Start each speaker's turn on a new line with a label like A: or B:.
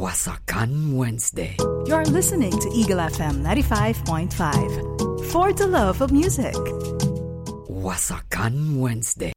A: Wasakan Wednesday.
B: You're listening to Eagle FM 95.5. For the love of music.
A: Wasakan Wednesday.